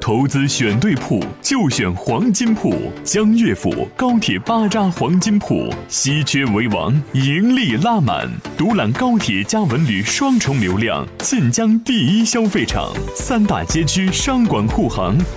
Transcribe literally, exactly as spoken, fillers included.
投资选对铺就选黄金铺，江悦府高铁巴扎黄金铺，稀缺为王，盈利拉满，独揽高铁加文旅双重流量，晋江第一消费场，三大街区商管护航。